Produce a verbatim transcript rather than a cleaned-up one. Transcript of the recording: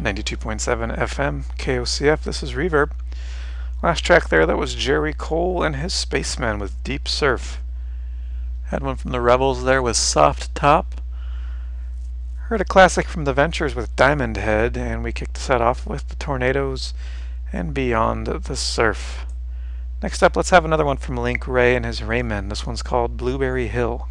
ninety-two point seven F M, K O C F, this is Reverb. Last track there, that was Jerry Cole and his Spacemen with Deep Surf. Had one from the Rebels there with Soft Top. Heard a classic from the Ventures with Diamond Head, and we kicked the set off with the Tornadoes and Beyond the Surf. Next up, let's have another one from Link Wray and his Raymen. This one's called Blueberry Hill.